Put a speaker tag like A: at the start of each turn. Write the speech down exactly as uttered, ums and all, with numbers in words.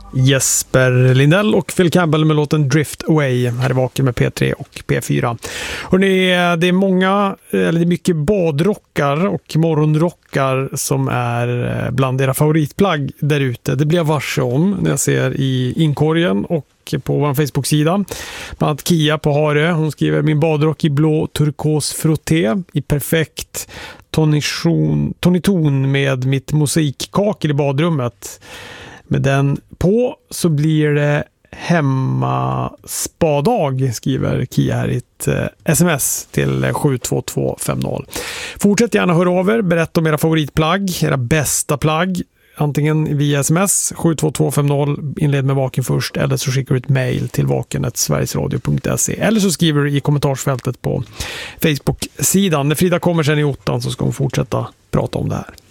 A: Jesper Lindell och Phil Campbell med låten Drift Away. Här är Vaken med P tre och P fyra. Hörrni, det är många, eller det är mycket badrockar och morgonrockar som är bland era favoritplagg där ute. Det blir jag varse om när jag ser i inkorgen och på vår Facebook-sida. Bland annat Kia på Hare. Hon skriver: min badrock i blå turkos frotté i perfekt toniton, toniton med mitt mosaikkakel i badrummet. Med den på så blir det hemma spadag, skriver Kia här i ett eh, sms till sju två två fem noll. Fortsätt gärna höra över, berätta om era favoritplagg, era bästa plagg, antingen via sms sju två två fem noll, inled med Vaken först, eller så skickar du ett mejl till vaken snabel-a sverigesradio punkt se, eller så skriver du i kommentarsfältet på Facebook-sidan. När Frida kommer sen i ottan så ska hon fortsätta prata om det här.